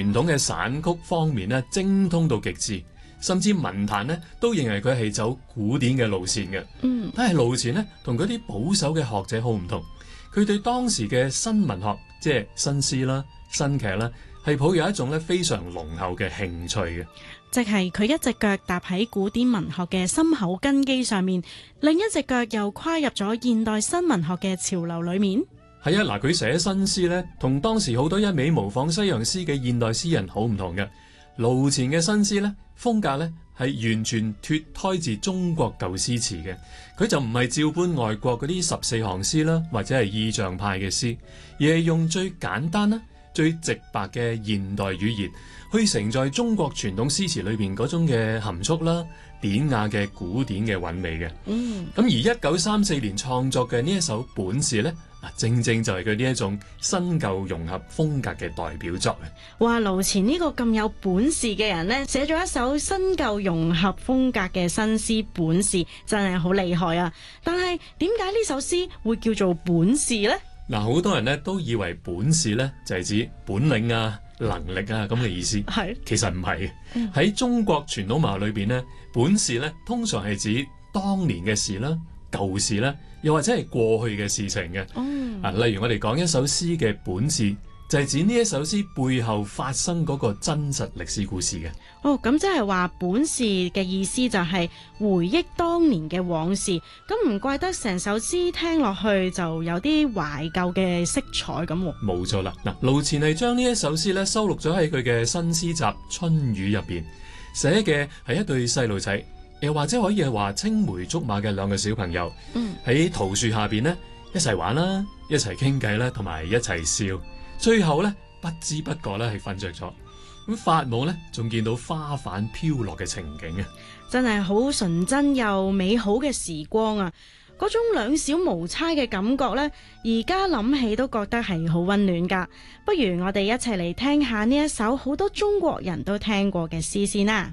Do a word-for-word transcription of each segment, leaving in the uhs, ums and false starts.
傳統嘅散曲方面咧精通到極致，甚至文壇咧都認為佢係走古典嘅路線嘅。 嗯， 但係盧前咧同嗰啲保守嘅學者好唔同，佢對當時嘅新文學，即係新詩啦、新劇啦，係抱有一種咧非常濃厚嘅興趣嘅。 即係佢一隻腳踏喺古典文學嘅深厚根基上面，另一隻腳又跨入咗現代新文學嘅潮流裏面。 係啊，嗱，佢寫新詩咧，同當時好多一味模仿西洋詩嘅現代詩人好唔同嘅。盧前嘅新詩咧，風格咧係完全脫胎自中國舊詩詞嘅，佢就唔係照搬外國嗰啲十四行詩啦，或者係意象派嘅詩，而係用最簡單啦、最直白嘅現代語言去承載中國傳統詩詞裏邊嗰種嘅含蓄啦、典雅嘅古典嘅韻味嘅。 嗯， 咁而一九三四年創作嘅呢一首《本事》呢，嗱，正正就係佢呢一種新舊融合風格嘅代表作嘅。 話盧前呢個咁有本事嘅人呢，寫咗一首新舊融合風格嘅新詩《本事》，真係好厲害啊！但係點解呢首詩會叫做本事呢？ 嗱，好多人呢都以為本事呢就係指本領啊、能力啊咁嘅意思， 係其實唔係。喺中國傳統文學裏邊呢，本事呢通常係指當年嘅事啦、舊事啦，又或者係過去嘅事情嘅。 嗯， 啊，例如我哋講一首詩嘅本事，就係指呢一首詩背後發生嗰個真實歷史故事嘅。 哦，咁即係話本事嘅意思就係回憶當年嘅往事，咁唔怪得成首詩聽落去就有啲懷舊嘅色彩咁。 冇錯啦，嗱，盧前係將呢一首詩咧收錄咗喺佢嘅新詩集《春雨》入邊，寫嘅係一對細路仔，又或者可以係話青梅竹馬嘅兩個小朋友，喺、嗯、桃樹下邊呢一齊玩啦，一齊傾偈啦，同埋一齊笑，最後咧不知不覺咧係瞓着咗。咁發夢咧，仲見到花瓣飄落嘅情景啊！ 真係好純真又美好嘅時光啊！嗰種兩小無猜嘅感覺呢，而家諗起都覺得係好溫暖噶。不如我哋一齊嚟聽下呢一首好多中國人都聽過嘅詩先啦。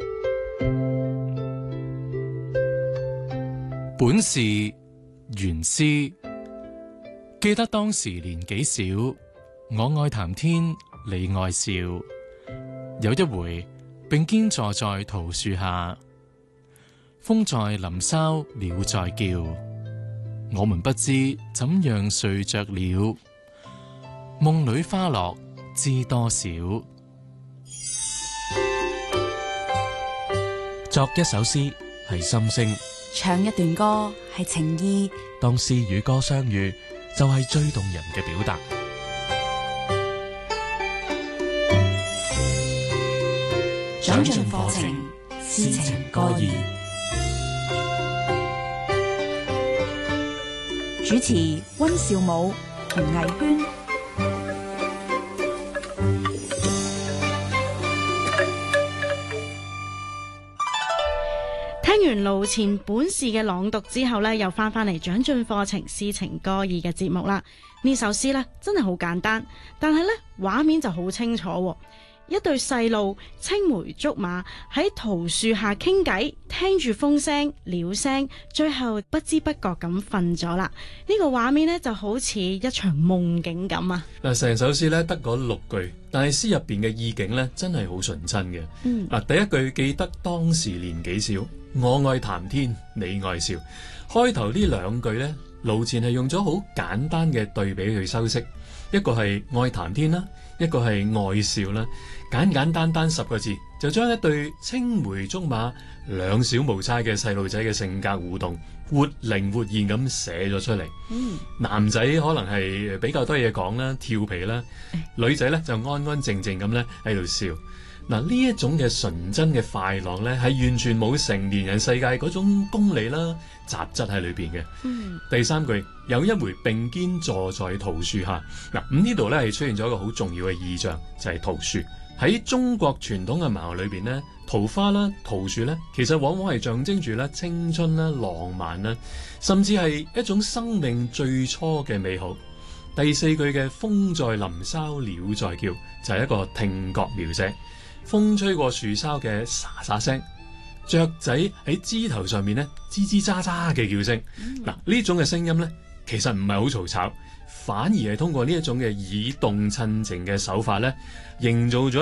本是原詩，記得當時年紀小，我愛談天，你愛笑。有一回並肩坐在桃樹下，風在林梢，鳥在叫，我們不知怎樣睡着了，夢裏花落知多少。作一首詩係心聲， 唱一段歌係情意， 當詩與歌相遇，就係最動人嘅表達。 長進課程，詩情歌意。主持溫兆武、吳藝軒。 聽完盧前本事嘅朗讀之後呢，又翻返嚟長進課程詩情歌意嘅節目啦。呢首詩呢，真係好簡單，但係呢畫面就好清楚喎。一對細路青梅竹馬喺桃樹下傾偈，聽住風聲、鳥聲，最後不知不覺咁瞓咗啦。呢個畫面呢就好似一場夢境咁啊！ 嗱，成首詩咧得嗰六句，但係詩入邊嘅意境咧真係好純真嘅。 嗯， 嗱，第一句記得當時年紀小，我愛談天，你愛笑。開頭呢兩句咧，盧前係用咗好簡單嘅對比去修飾，一個係愛談天啦，一個係愛笑啦，簡簡單單十個字就將一對青梅竹馬、兩小無猜嘅細路仔嘅性格互動活靈活現咁寫咗出嚟。 嗯， 男仔可能係比較多嘢講啦，調皮啦，女仔咧就安安靜靜咁咧喺度笑。嗱，呢一種嘅純真嘅快樂咧，係完全冇成年人世界嗰種功利啦、雜質喺裏邊嘅。 嗯， 第三句有一回並肩坐在桃樹下，嗱，咁呢度咧係出現咗一個好重要嘅意象，就係桃樹。喺中國傳統嘅文學裏邊咧，桃花啦、桃樹咧，其實往往係象徵住咧青春啦、浪漫啦，甚至係一種生命最初嘅美好。第四句嘅風在林梢，鳥在叫，就係一個聽覺描寫。風吹過樹梢嘅沙沙聲，雀仔喺枝頭上面咧吱吱喳喳嘅叫聲。嗱、嗯，呢種嘅聲音咧，其實唔係好嘈吵，反而係通過呢一種嘅以動襯情嘅手法咧，營造咗